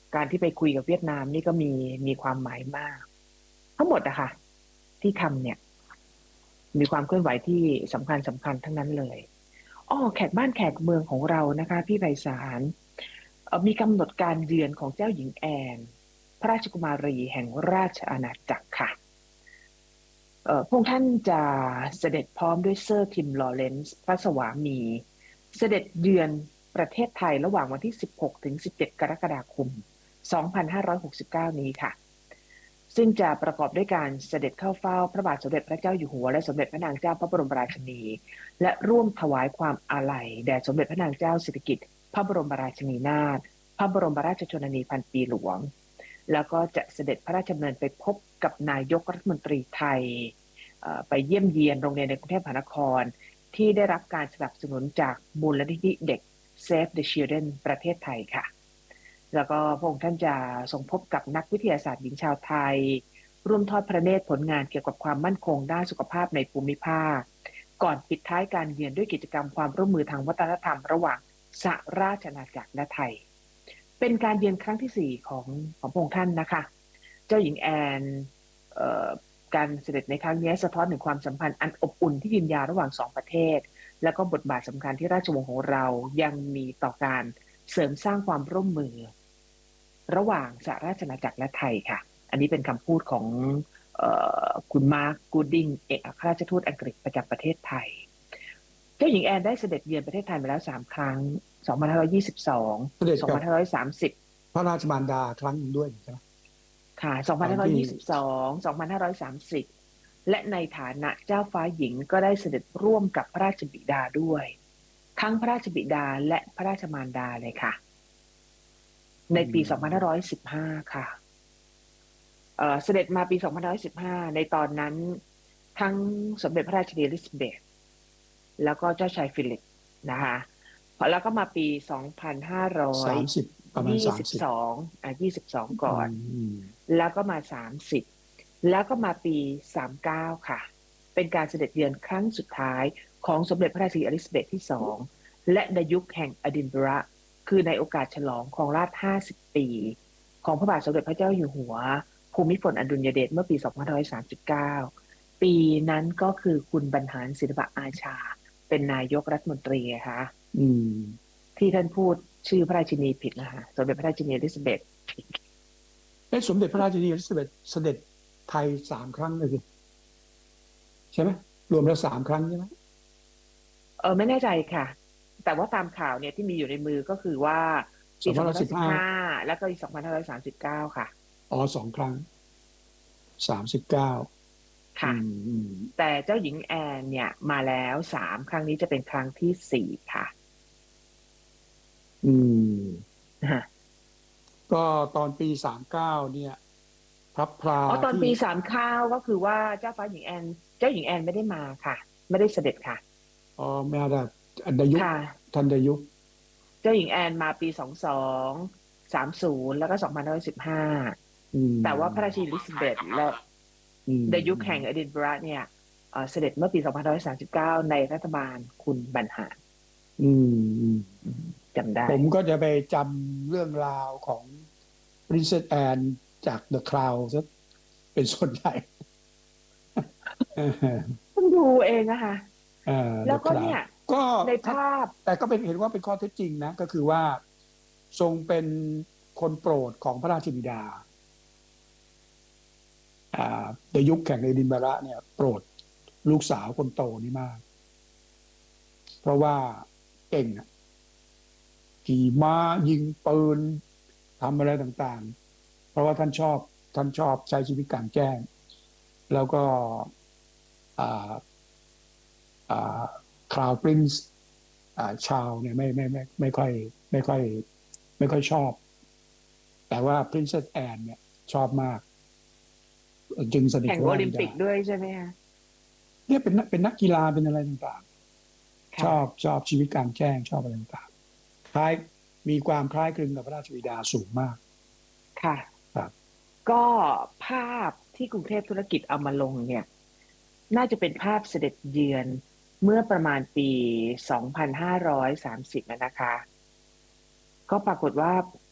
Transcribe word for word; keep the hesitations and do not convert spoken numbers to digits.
การที่ไปคุยกับเวียดนามนี่ก็มีมีความหมายมากทั้งหมดอะค่ะที่ทำเนี่ยมีความเคลื่อนไหวที่สำคัญสำคัญทั้งนั้นเลยอ้อแขกบ้านแขกเมืองของเรานะคะพี่ไพศาลเอ่อมีกำหนดการเยือนของเจ้าหญิงแอนพระราชกุมารีแห่งราชอาณาจักรค่ะเอ่อพระองค์ท่านจะเสด็จพร้อมด้วยเซอร์ทิมลอเรนซ์พระสวามีเสด็จเยือนประเทศไทยระหว่างวันที่สิบหกถึงสิบเจ็ดกรกฎาคมสองพันห้าร้อยหกสิบเก้านี้ค่ะ ซึ่งจะประกอบด้วยการเสด็จเข้าเฝ้าพระบาทสมเด็จพระเจ้าอยู่หัวและสมเด็จพระนางเจ้าพระบรมราชินีและร่วมถวายความอาลัยแด่สมเด็จพระนางเจ้าสิริกิติ์พระบรมราชินีนาถพระบรมราชชนนีพันปีหลวงแล้วก็จะเสด็จพระราชดำเนินไปพบกับนายกรัฐมนตรีไทยไปเยี่ยมเยียนโรงเรียนในกรุงเทพมหานครที่ได้รับการสนับสนุนจากมูลนิธิเด็ก Save the Children ประเทศไทยค่ะ แล้วก็พระองค์ท่านจะทรงพบกับนักวิทยาศาสตร์หญิงชาวไทยร่วมทอดพระเนตรผลงานเกี่ยวกับความมั่นคงด้านสุขภาพในภูมิภาคก่อนปิดท้ายการเยือนด้วยกิจกรรมความร่วมมือทางวัฒนธรรมระหว่างสหราชอาณาจักรและไทยเป็นการเยือนครั้งที่สี่ของของพระองค์ท่านนะคะเจ้าหญิงแอนการเสด็จในครั้งนี้สะท้อนถึงความสัมพันธ์อันอบอุ่นที่ยืนยาวระหว่างสองประเทศและก็บทบาทสำคัญที่ราชวงศ์ของเรายังมีต่อการเสริมสร้างความร่วมมือระหว่างสหราชอาณาจักรและไทยค่ะอันนี้เป็นคำพูดของเอ่อคุณมาร์คกูดดิงเอกอัครราชทูตอังกฤษประจำประเทศไทยเจ้าหญิงแอนได้เสด็จเยือนประเทศไทยมาแล้วสามครั้งสองพันห้าร้อยยี่สิบสองเสด็จกับสองพันห้าร้อยสามสิบพระราชมารดาครั้งหนึ่งด้วยใช่ไหมค่ะตอนที่สองพันห้าร้อยยี่สิบสอง สองพันห้าร้อยสามสิบและในฐานะเจ้าฟ้าหญิงก็ได้เสด็จร่วมกับพระราชบิดาด้วยทั้งพระราชบิดาและพระราชมารดาเลยค่ะในปีสองพันห้าร้อยสิบห้าค่ะเอ่อเสด็จมาปีสองพันห้าร้อยสิบห้าในตอนนั้นทั้งสมเด็จพระราชินีอลิซาเบธแล้วก็เจ้าชายฟิลิปนะคะแล้วก็มาปีสองพันห้าร้อยสามสิบประมาณยี่สามสิบสิบสองอ่ะยี่สิบสองก่อนอืมแล้วก็มาสามสิบแล้วก็มาปีสามเก้าค่ะเป็นการเสด็จเยือนครั้งสุดท้ายของสมเด็จพระราชินีอลิซาเบธที่สองและในยุคแห่งอดินบะระคือในโอกาสฉลองครองราชย์ห้าสิบปีของพระบาทสมเด็จพระเจ้าอยู่หัวภูมิพลอดุลยเดชเมื่อปีสองพันห้าร้อยสามสิบเก้าปีนั้นก็คือคุณบรรหารศิลปะอาชาเป็นนายกรัฐมนตรีนะคะอืมที่ท่านพูดชื่อพระราชินีผิดนะคะสมเด็จพระราชินีอลิซาเบธเอ๊ะสมเด็จพระราชินีอลิซาเบธเสด็จไทยสามครั้งเลยสิใช่ไหมรวมแล้วสามครั้งใช่ไหมเออไม่แน่ใจค่ะแต่ว่าตามข่าวเนี่ยที่มีอยู่ในมือก็คือว่าสปีองพันร้อยสิบห้าสองพันห้าร้อยสิบห้าแล้วก็ปีสองพันห้าร้อยสามสิบเก้าค่ะอ๋อสองครั้งสามสิบเก้าอืค่ะมอืมแต่เจ้าหญิงแอนเนี่ยมาแล้วสามครั้งนี้จะเป็นครั้งที่สี่ค่ะอืมฮะก็ตอนปีสามเก้าเนี่ยพระพราอ๋อตอนที่ปีสามข้าวก็คือว่าเจ้าฟ้าหญิงแอนเจ้าหญิงแอนไม่ได้มาค่ะไม่ได้เสด็จค่ะอ๋อแม่ได้อันดยุคค่ะทันดยุคเจ้าหญิงแอนมาปีสองสองสามศูนย์แล้วก็สองพันห้าร้อยสิบห้าอืมแต่ว่าพระราชินีอลิซาเบธและอืมในยุคอืมแห่งอดินบะระเนี่ยเอ่อเสด็จเมื่อปีสองพันห้าร้อยสามสิบเก้าในรัฐบาลคุณบรรหารอืมอืมอืมจำได้ผมก็จะไปจำเรื่องราวของ Princess Anne จาก The Crown ซะเป็นส่วนใหญ่เออเพิ่งดูเองนะคะเออแล้ The วก็เนี่ Crown ยก็ในถ้าภาพแต่ก็เป็นเห็นว่าเป็นข้อเท็จจริงนะก็คือว่าทรงเป็นคนโปรดของพระราชบิดาอ่าในยุคแข่งในดินบาระเนี่ยโปรดลูกสาวคนโตนี่มาก เพราะว่าเก่งอะขี่ม้ายิงปืนทำอะไรต่างๆ เพราะว่าท่านชอบท่านชอบใช้ชีวิตกลางแจ้ง แล้วก็อ่าอ่าคราวปรินซ์อ่าชาวเนี่ยไม่ไม่ไม่ไม่ค่อยไม่ค่อยไม่ค่อยชอบ แต่ว่า Princess Anne เนี่ยชอบมากจึงสนิทแข่งกับพระราชบิดาโอลิมปิกด้วยใช่ไหมคะเนี่ยเป็นนักเป็นนักกีฬาเป็นอะไรต่างๆชอบค่ะชอบชีวิตกลางแจ้งชอบอะไรต่างๆคล้ายมีความคล้ายคลึงกับพระราชบิดาสูงมากค่ะครับก็ภาพที่กรุงเทพธุรกิจเอามาลงเนี่ยน่าจะเป็นภาพเสด็จเยือนเมื่อประมาณปีสองพันห้าร้อยสามสิบนนะคะก็ปรากฏว่า